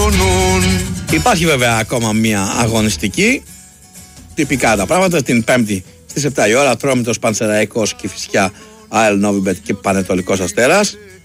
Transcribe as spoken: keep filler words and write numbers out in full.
πονούν. Υπάρχει βέβαια ακόμα μια αγωνιστική. Τυπικά τα πράγματα. Την Πέμπτη στις επτά η ώρα, Ατρόμητος, Πανσεραϊκός, Κηφισιά, ΑΕΛ Νόβιμπετ και Πανετολικός Αστέρας.